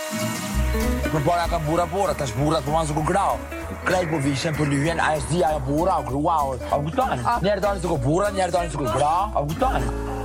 Përpara ka burra, tash burrat po manë s'ku grau. Krejt po vishen për lyhen, ajo s'di ajo burra, o grua, o kupton? Njerë dalin s'ku burra, njerë dalin s'ku grau, o kupton?